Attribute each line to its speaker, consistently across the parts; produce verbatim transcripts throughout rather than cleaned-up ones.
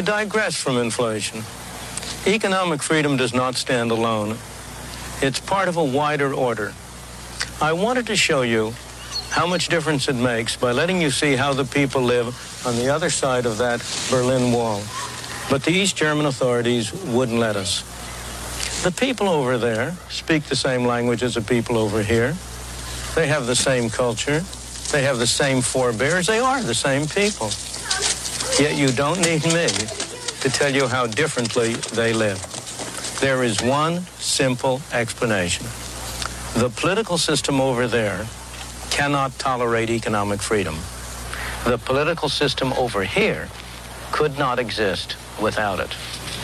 Speaker 1: digress from inflation. Economic freedom does not stand alone. It's part of a wider order. I wanted to show you how much difference it makes by letting you see how the people live on the other side of that Berlin Wall. But the East German authorities wouldn't let us. The people over there speak the same language as the people over here. They have the same culture. They have the same forebears. They are the same people. Yet you don't need me to tell you how differently they live. There is one simple explanation. The political system over there cannot tolerate economic freedom. The political system over here could not exist without it.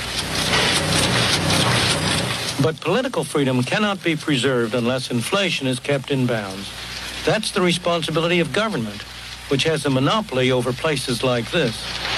Speaker 1: But political freedom cannot be preserved unless inflation is kept in bounds. That's the responsibility of government, which has a monopoly over places like this.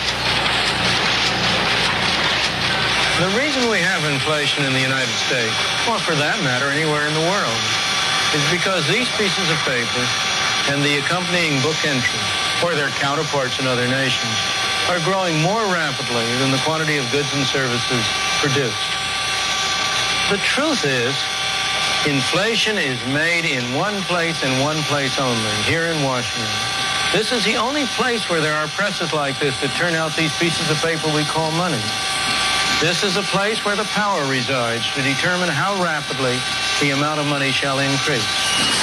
Speaker 1: The reason we have inflation in the United States, or for that matter anywhere in the world, is because these pieces of paper and the accompanying book entries, or their counterparts in other nations, are growing more rapidly than the quantity of goods and services produced. The truth is, inflation is made in one place and one place only, here in Washington. This is the only place where there are presses like this that turn out these pieces of paper we call money. This is a place where the power resides to determine how rapidly the amount of money shall increase.